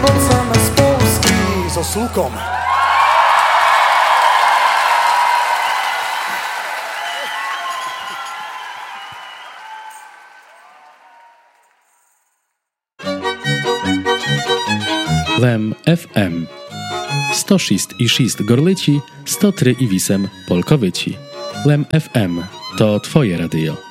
koncem z Polski z Oslukom. Lem FM 106,6 Gorlici, 103,8 Polkowyci. Lem FM to Twoje radio.